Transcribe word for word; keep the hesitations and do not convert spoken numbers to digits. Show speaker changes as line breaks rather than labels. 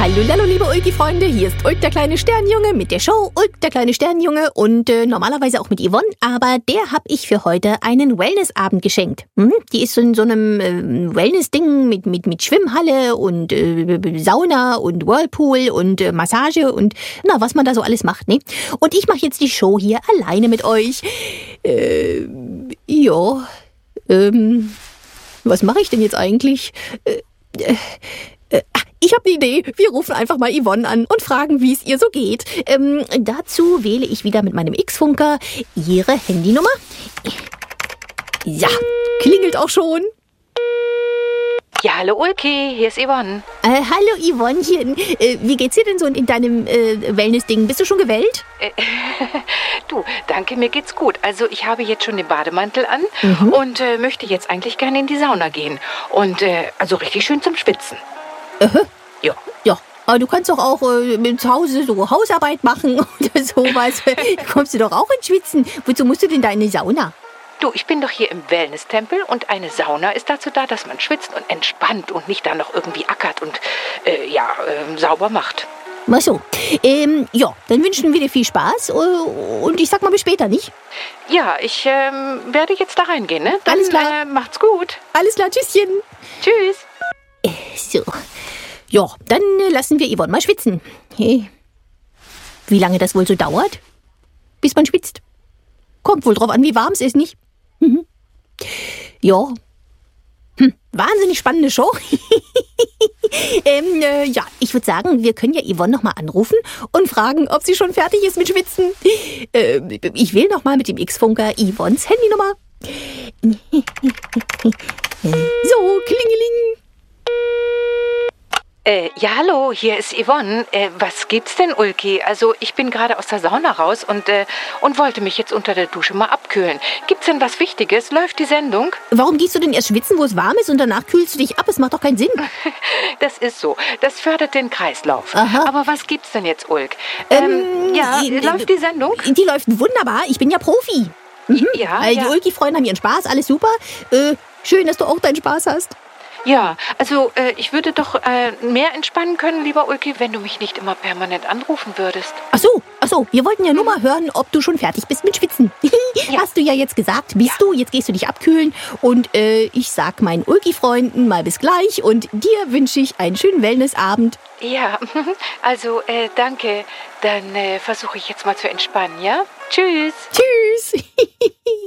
Hallo, hallo, liebe Ulki-Freunde, hier ist Ulk, der kleine Sternjunge mit der Show Ulk, der kleine Sternjunge und äh, normalerweise auch mit Yvonne, aber der habe ich für heute einen Wellnessabend geschenkt. Hm? Die ist so in so einem äh, Wellness-Ding mit, mit, mit Schwimmhalle und äh, Sauna und Whirlpool und äh, Massage und na, was man da so alles macht, ne? Und ich mache jetzt die Show hier alleine mit euch. Äh, ja, ähm, was mache ich denn jetzt eigentlich? Äh, äh, äh, Ich habe eine Idee. Wir rufen einfach mal Yvonne an und fragen, wie es ihr so geht. Ähm, dazu wähle ich wieder mit meinem X-Funker ihre Handynummer. Ja, klingelt auch schon.
Ja, hallo Ulki, hier ist Yvonne.
Äh, hallo Yvonnechen. Äh, wie geht's dir denn so in deinem äh, Wellness-Ding? Bist du schon gewellt?
Äh, du, danke, mir geht's gut. Also ich habe jetzt schon den Bademantel an
Mhm.
und äh, möchte jetzt eigentlich gerne in die Sauna gehen. Und äh, also richtig schön zum Schwitzen.
Aha.
Ja.
Ja, aber du kannst doch auch äh, mit zu Hause so Hausarbeit machen oder sowas. Kommst du doch auch ins Schwitzen. Wozu musst du denn da in die Sauna?
Du, ich bin doch hier im Wellness-Tempel und eine Sauna ist dazu da, dass man schwitzt und entspannt und nicht dann noch irgendwie ackert und äh, ja, äh, sauber macht.
Ach so. Ähm, ja, dann wünschen wir dir viel Spaß äh, und ich sag mal bis später, nicht?
Ja, ich ähm, werde jetzt da reingehen, ne? Dann,
Alles klar.
Äh, macht's gut.
Alles klar, tschüsschen.
Tschüss.
So. Ja, dann äh, lassen wir Yvonne mal schwitzen. Hey. Wie lange das wohl so dauert, bis man schwitzt? Kommt wohl drauf an, wie warm es ist, nicht? Mhm. Ja. Hm, wahnsinnig spannende Show. ähm, äh, ja, ich würde sagen, wir können ja Yvonne nochmal anrufen und fragen, ob sie schon fertig ist mit Schwitzen. Äh, ich wähle nochmal mit dem X-Funker Yvonnes Handynummer. So, klingeling.
Äh, ja, hallo, hier ist Yvonne. Äh, was gibt's denn, Ulki? Also, ich bin gerade aus der Sauna raus und, äh, und wollte mich jetzt unter der Dusche mal abkühlen. Gibt's denn was Wichtiges? Läuft die Sendung?
Warum gehst du denn erst schwitzen, wo es warm ist und danach kühlst du dich ab? Es macht doch keinen Sinn.
Das ist so. Das fördert den Kreislauf.
Aha.
Aber was gibt's denn jetzt, Ulk? Ähm,
Ähm,
ja,
äh,
läuft die Sendung?
Die läuft wunderbar. Ich bin ja Profi.
Ja,
Äh, Die
ja.
Ulki-Freunde haben ihren Spaß, alles super. Äh, schön, dass du auch deinen Spaß hast.
Ja, also äh, ich würde doch äh, mehr entspannen können, lieber Ulki, wenn du mich nicht immer permanent anrufen würdest.
Ach so, ach so, wir wollten ja nur mal hören, ob du schon fertig bist mit Schwitzen. Hast du ja jetzt gesagt, bist
Ja.
du, jetzt gehst du dich abkühlen und äh, ich sag meinen Ulki-Freunden mal bis gleich und dir wünsche ich einen schönen Wellnessabend.
Ja, also äh, danke. Dann äh, versuche ich jetzt mal zu entspannen, ja? Tschüss.
Tschüss.